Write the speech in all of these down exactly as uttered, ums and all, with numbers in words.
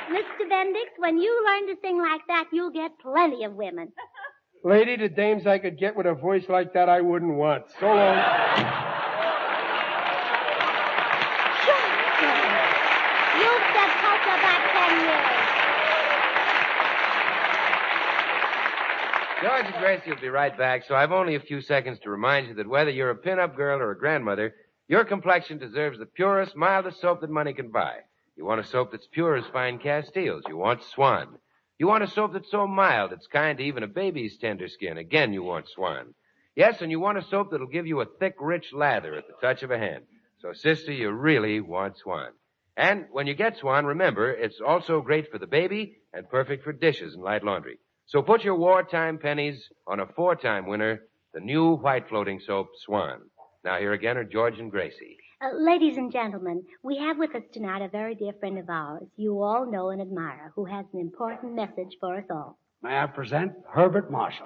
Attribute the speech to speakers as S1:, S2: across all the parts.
S1: Mister Bendix, when you learn to sing like that, you'll get plenty of women.
S2: Lady, the dames I could get with a voice like that I wouldn't want. So long.
S1: You've set Tulsa back ten years.
S3: George and Gracie will be right back, so I've only a few seconds to remind you that whether you're a pin-up girl or a grandmother, your complexion deserves the purest, mildest soap that money can buy. You want a soap that's pure as fine Castiles. You want Swan. You want a soap that's so mild it's kind to even a baby's tender skin. Again, you want Swan. Yes, and you want a soap that'll give you a thick, rich lather at the touch of a hand. So, sister, you really want Swan. And when you get Swan, remember, it's also great for the baby and perfect for dishes and light laundry. So put your wartime pennies on a four-time winner, the new white floating soap, Swan. Now, here again are George and Gracie.
S1: Uh, ladies and gentlemen, we have with us tonight a very dear friend of ours you all know and admire, who has an important message for us all.
S4: May I present Herbert Marshall.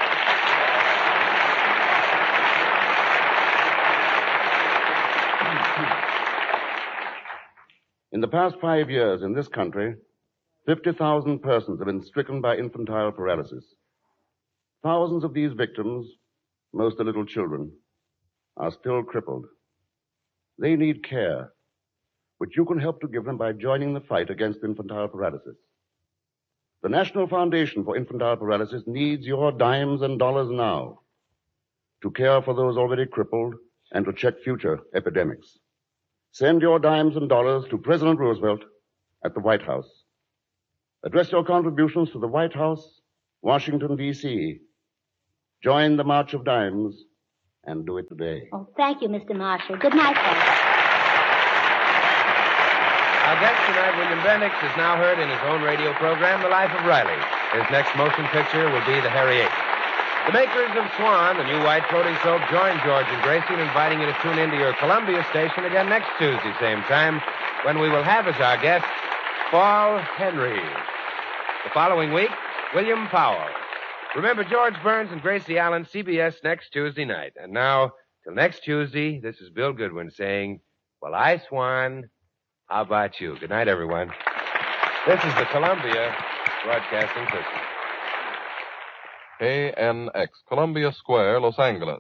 S5: In the past five years in this country, fifty thousand persons have been stricken by infantile paralysis. Thousands of these victims, most are little children, are still crippled. They need care, which you can help to give them by joining the fight against infantile paralysis. The National Foundation for Infantile Paralysis needs your dimes and dollars now to care for those already crippled and to check future epidemics. Send your dimes and dollars to President Roosevelt at the White House. Address your contributions to the White House, Washington, D C Join the March of Dimes and do it today.
S1: Oh, thank you, Mister Marshall. Good night, folks.
S3: Our guest tonight, William Bendix, is now heard in his own radio program, The Life of Riley. His next motion picture will be The Harry Eight. The makers of Swan, the new white floating soap, join George and Gracie in inviting you to tune into your Columbia station again next Tuesday, same time, when we will have as our guest Paul Henry. The following week, William Powell. Remember George Burns and Gracie Allen, C B S next Tuesday night. And now, till next Tuesday, this is Bill Goodwin saying, well, I Swan, how about you? Good night, everyone. This is the Columbia Broadcasting System.
S6: K N X, Columbia Square, Los Angeles.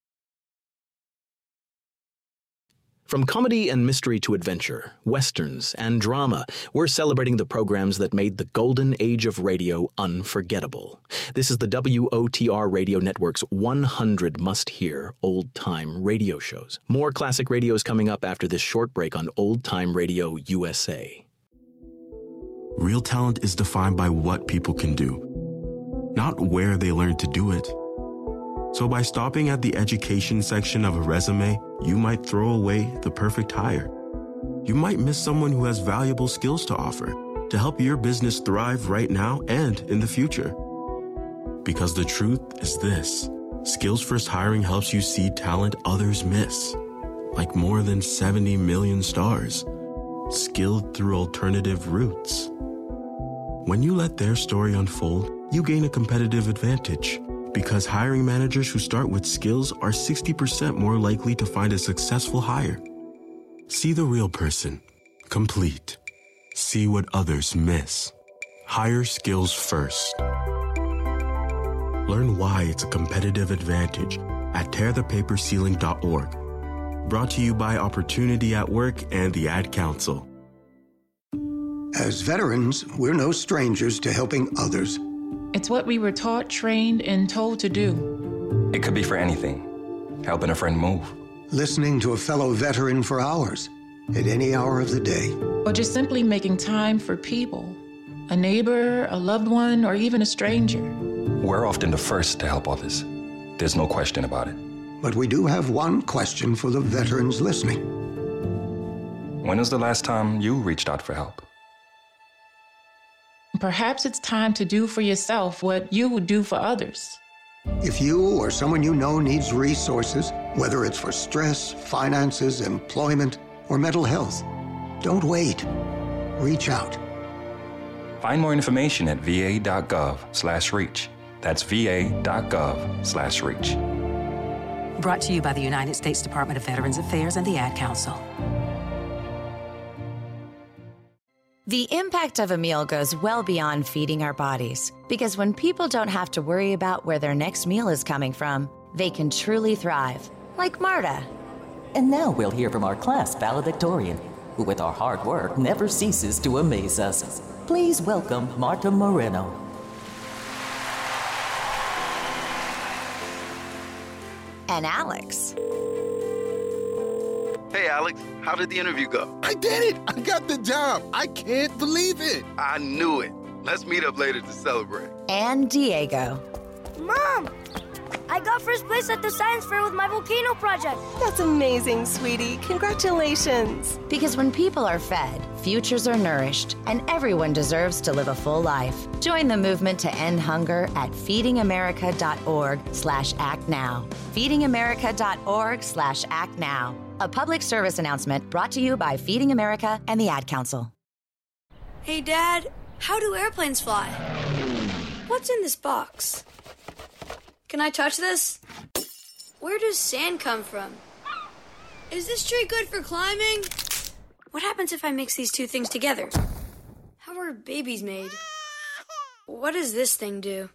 S7: From comedy and mystery to adventure, westerns, and drama, we're celebrating the programs that made the golden age of radio unforgettable. This is the W O T R Radio Network's one hundred must-hear old-time radio shows. More classic radios coming up after this short break on Old Time Radio U S A.
S8: Real talent is defined by what people can do, not where they learn to do it. So by stopping at the education section of a resume, you might throw away the perfect hire. You might miss someone who has valuable skills to offer to help your business thrive right now and in the future. Because the truth is this: Skills First Hiring helps you see talent others miss, like more than seventy million stars, skilled through alternative routes. When you let their story unfold, you gain a competitive advantage. Because hiring managers who start with skills are sixty percent more likely to find a successful hire. See the real person. Complete. See what others miss. Hire skills first. Learn why it's a competitive advantage at tear the paper ceiling dot org. Brought to you by Opportunity at Work and the Ad Council.
S9: As veterans, we're no strangers to helping others.
S10: It's what we were taught, trained, and told to do.
S11: It could be for anything. Helping a friend move.
S9: Listening to a fellow veteran for hours, at any hour of the day.
S10: Or just simply making time for people. A neighbor, a loved one, or even a stranger.
S11: We're often the first to help others. There's no question about it.
S9: But we do have one question for the veterans listening.
S11: When was the last time you reached out for help?
S10: Perhaps it's time to do for yourself what you would do for others.
S9: If you or someone you know needs resources, whether it's for stress, finances, employment, or mental health, don't wait. Reach out.
S11: Find more information at va.gov slash reach. That's va.gov slash reach.
S12: Brought to you by the United States Department of Veterans Affairs and the Ad Council.
S13: The impact of a meal goes well beyond feeding our bodies, because when people don't have to worry about where their next meal is coming from, they can truly thrive, like Marta.
S14: And now we'll hear from our class valedictorian, who with our hard work never ceases to amaze us. Please welcome Marta Moreno.
S13: And Alex.
S15: Hey, Alex, how did the interview go?
S16: I did it! I got the job! I can't believe it!
S15: I knew it. Let's meet up later to celebrate.
S13: And Diego.
S17: Mom! I got first place at the science fair with my volcano project.
S18: That's amazing, sweetie. Congratulations.
S13: Because when people are fed, futures are nourished, and everyone deserves to live a full life. Join the movement to end hunger at feedingamerica.org slash act now. feedingamerica.org slash act now. A public service announcement brought to you by Feeding America and the Ad Council.
S17: Hey, Dad, how do airplanes fly? What's in this box? Can I touch this? Where does sand come from? Is this tree good for climbing? What happens if I mix these two things together? How are babies made? What does this thing do?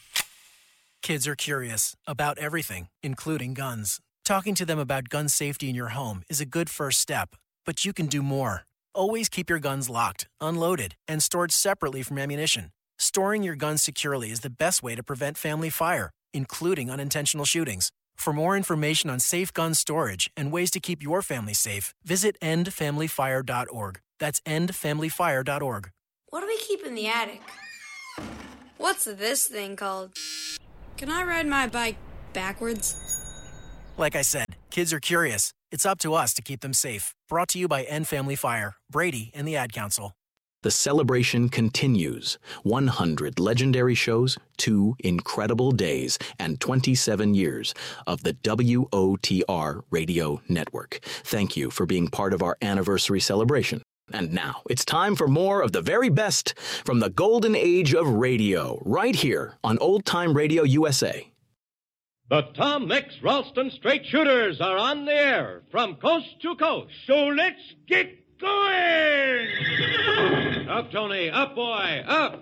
S19: Kids are curious about everything, including guns. Talking to them about gun safety in your home is a good first step, but you can do more. Always keep your guns locked, unloaded, and stored separately from ammunition. Storing your guns securely is the best way to prevent family fire, including unintentional shootings. For more information on safe gun storage and ways to keep your family safe, visit end family fire dot org. That's end family fire dot org.
S17: What do we keep in the attic? What's this thing called? Can I ride my bike backwards?
S19: Like I said, kids are curious. It's up to us to keep them safe. Brought to you by End Family Fire, Brady, and the Ad Council.
S7: The celebration continues. one hundred legendary shows, two incredible days, and twenty-seven years of the W O T R Radio Network. Thank you for being part of our anniversary celebration. And now, it's time for more of the very best from the golden age of radio, right here on Old Time Radio U S A.
S20: The Tom Mix Ralston Straight Shooters are on the air from coast to coast. So let's get going! Up, Tony. Up, boy. Up!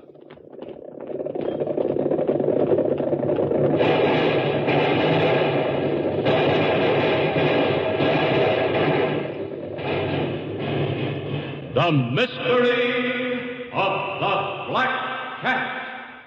S20: The Mystery of the Black Cat.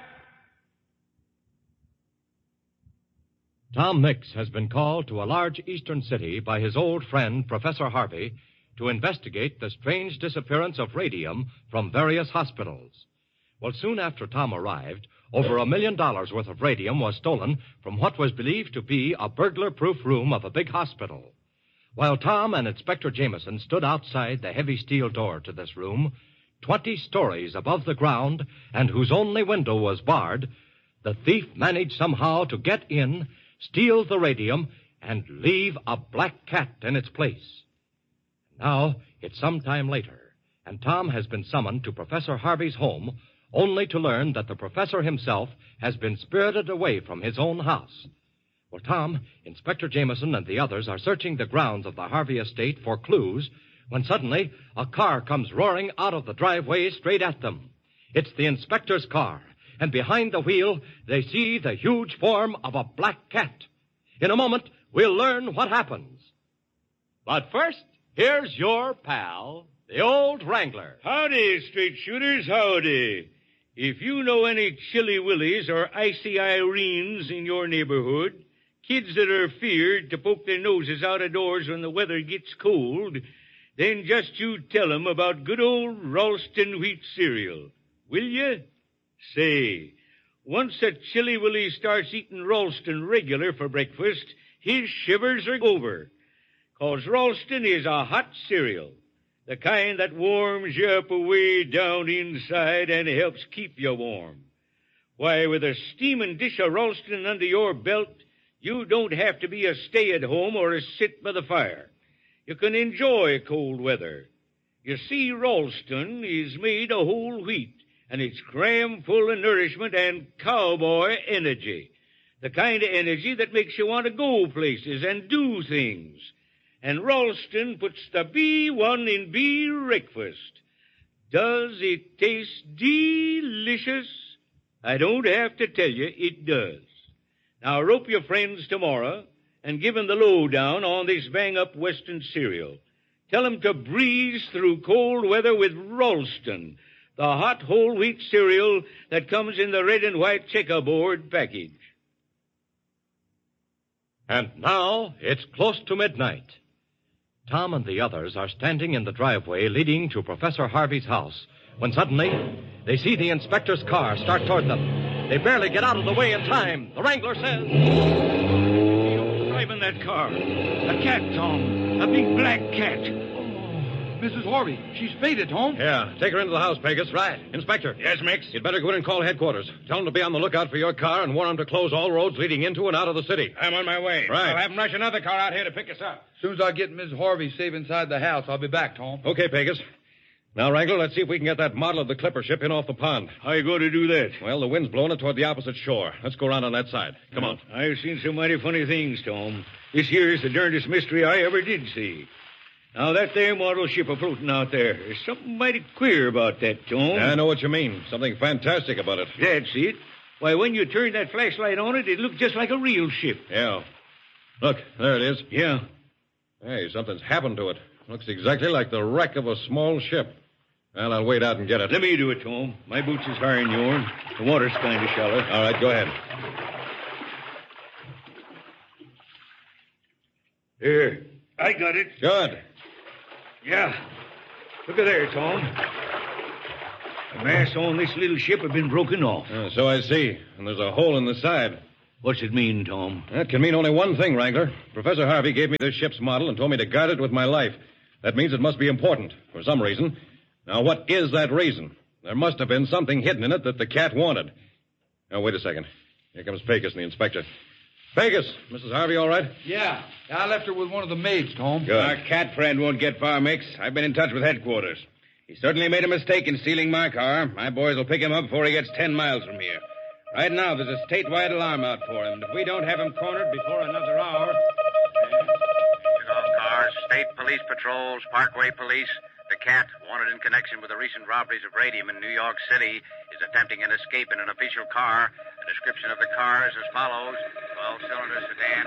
S20: Tom Mix has been called to a large eastern city by his old friend, Professor Harvey, to investigate the strange disappearance of radium from various hospitals. Well, soon after Tom arrived, over a million dollars worth of radium was stolen from what was believed to be a burglar-proof room of a big hospital. While Tom and Inspector Jameson stood outside the heavy steel door to this room, twenty stories above the ground, and whose only window was barred, the thief managed somehow to get in, steal the radium, and leave a black cat in its place. Now, it's some time later, and Tom has been summoned to Professor Harvey's home, only to learn that the professor himself has been spirited away from his own house. Well, Tom, Inspector Jameson, and the others are searching the grounds of the Harvey estate for clues, when suddenly a car comes roaring out of the driveway straight at them. It's the inspector's car, and behind the wheel they see the huge form of a black cat. In a moment, we'll learn what happens. But first, here's your pal, the old Wrangler.
S21: Howdy, straight shooters, howdy. If you know any Chilly Willies or Icy Irenes in your neighborhood, kids that are feared to poke their noses out of doors when the weather gets cold, then just you tell 'em about good old Ralston wheat cereal. Will you? Say, once a Chilly Willie starts eating Ralston regular for breakfast, his shivers are over. 'Cause Ralston is a hot cereal, the kind that warms you up away down inside and helps keep you warm. Why, with a steaming dish of Ralston under your belt, you don't have to be a stay-at-home or a sit by the fire. You can enjoy cold weather. You see, Ralston is made of whole wheat, and it's cram full of nourishment and cowboy energy. The kind of energy that makes you want to go places and do things. And Ralston puts the B one in breakfast. Does it taste delicious? I don't have to tell you, it does. Now rope your friends tomorrow and give 'em the lowdown on this bang-up Western cereal. Tell 'em to breeze through cold weather with Ralston, the hot whole wheat cereal that comes in the red and white checkerboard package.
S20: And now it's close to midnight. Tom and the others are standing in the driveway leading to Professor Harvey's house when suddenly they see the inspector's car start toward them. They barely get out of the way in time. The Wrangler says,
S21: "Who's driving that car? A cat, Tom. A big black cat."
S2: Missus Harvey, she's faded, Tom.
S20: Yeah, take her into the house, Pegas.
S21: Right.
S20: Inspector.
S21: Yes, Mix?
S20: You'd better go in and call headquarters. Tell them to be on the lookout for your car and warn them to close all roads leading into and out of the city.
S21: I'm on my way.
S20: Right.
S21: I'll have them rush another car out here to pick us up.
S2: As soon as I get Miss Harvey safe inside the house, I'll be back, Tom.
S20: Okay, Pegas. Now, Wrangler, let's see if we can get that model of the clipper ship in off the pond.
S21: How you going to do that?
S20: Well, the wind's blowing it toward the opposite shore. Let's go around on that side. Come on.
S21: I've seen so mighty funny things, Tom. This here is the darndest mystery I ever did see. Now, that there model ship a-floating out there, there's something mighty queer about that, Tom.
S20: I know what you mean. Something fantastic about it.
S21: That's it. Why, when you turned that flashlight on it, it looked just like a real ship.
S20: Yeah. Look, there it is.
S21: Yeah.
S20: Hey, something's happened to it. Looks exactly like the wreck of a small ship. Well, I'll wait out and get it.
S21: Let me do it, Tom. My boots is higher than yours. The water's kind of shallow.
S20: All right, go ahead.
S21: Here. I got it.
S20: Good.
S21: Yeah. Look at there, Tom. The mast on this little ship have been broken off.
S20: Uh, so I see. And there's a hole in the side.
S21: What's it mean, Tom?
S20: That can mean only one thing, Wrangler. Professor Harvey gave me this ship's model and told me to guard it with my life. That means it must be important, for some reason. Now, what is that reason? There must have been something hidden in it that the cat wanted. Now, wait a second. Here comes Pegas and the inspector. Pegas, Missus Harvey all right?
S2: Yeah. I left her with one of the maids, Tom.
S20: Good.
S21: Our cat friend won't get far, Mix. I've been in touch with headquarters. He certainly made a mistake in stealing my car. My boys will pick him up before he gets ten miles from here. Right now, there's a statewide alarm out for him. If we don't have him cornered before another hour...
S22: All cars, state police patrols, Parkway police. The cat, wanted in connection with the recent robberies of radium in New York City, is attempting an escape in an official car. A description of the car is as follows. twelve-cylinder sedan.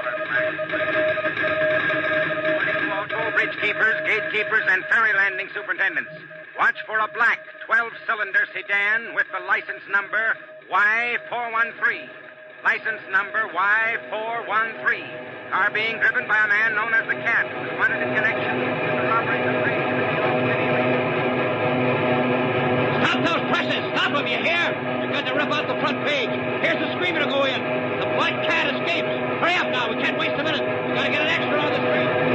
S22: Warning to all toll bridge keepers, gatekeepers, and ferry landing superintendents. Watch for a black twelve-cylinder sedan with the license number Y four one three. License number Y four one three. Car being driven by a man known as the Cat, wanted in connection with the robberies of radium.
S23: Stop those presses! Stop them, you hear? You've got to rip out the front page. Here's the screamer to go in. The black cat escapes. Hurry up now. We can't waste a minute. We've got to get an extra on the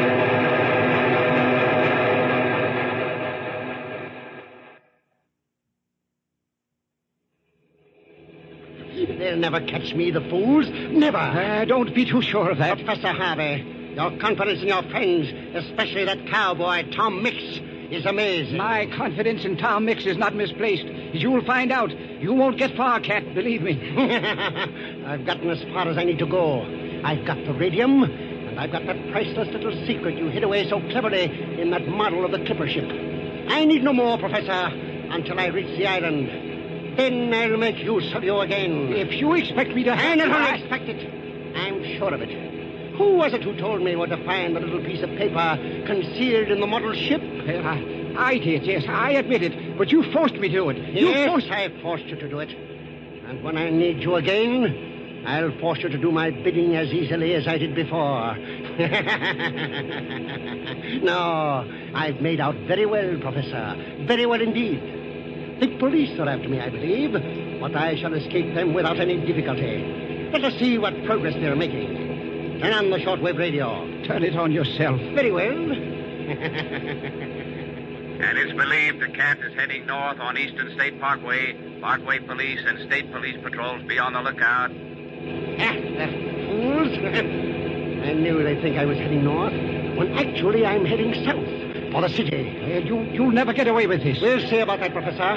S24: street. They'll never catch me, the fools. Never.
S25: Uh, don't be too sure of that.
S24: Professor Harvey, your confidence in your friends, especially that cowboy, Tom Mix, is amazing.
S25: My confidence in Tom Mix is not misplaced. As you'll find out, you won't get far, Cat, believe me.
S24: I've gotten as far as I need to go. I've got the radium, and I've got that priceless little secret you hid away so cleverly in that model of the clipper ship. I need no more, Professor, until I reach the island. Then I'll make use of you again.
S25: If you expect me to...
S24: I never expect it. I'm sure of it. Who was it who told me where to find the little piece of paper concealed in the model ship?
S25: Uh, I, I did, yes, I admit it. But you forced me to it. You
S24: Yes,
S25: forced...
S24: I forced you to do it. And when I need you again, I'll force you to do my bidding as easily as I did before. No, I've made out very well, Professor. Very well indeed. The police are after me, I believe, but I shall escape them without any difficulty. Let us see what progress they're making. Turn on the shortwave radio.
S25: Turn it on yourself.
S24: Very well.
S22: And it's believed the cat is heading north on Eastern State Parkway. Parkway police and state police patrols be on the lookout.
S24: Ah, the fools. I knew they'd think I was heading north, when actually I'm heading south for the city.
S25: Uh, you, you'll never get away with this.
S24: We'll see about that, Professor.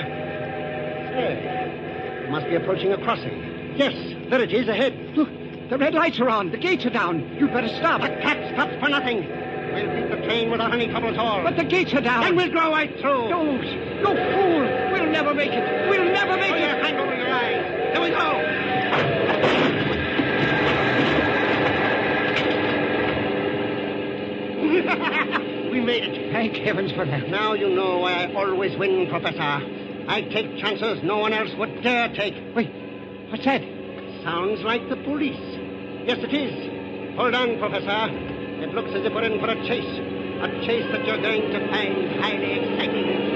S24: Say, you must be approaching a crossing. Yes, there it is ahead.
S25: Look, the red lights are on. The gates are down. You'd better stop.
S24: The cat stops for nothing. We'll beat the train without any trouble at all.
S25: But the gates are down.
S24: Then we'll go right through.
S25: Don't. You fool. We'll never make it. We'll never make
S24: Put
S25: it.
S24: your hand over your eyes. Here we go. We made it.
S25: Thank heavens for that.
S24: Now you know why I always win, Professor. I take chances no one else would dare take.
S25: Wait, what's that?
S24: Sounds like the police. Yes, it is. Hold on, Professor. It looks as if we're in for a chase. A chase that you're going to find highly exciting.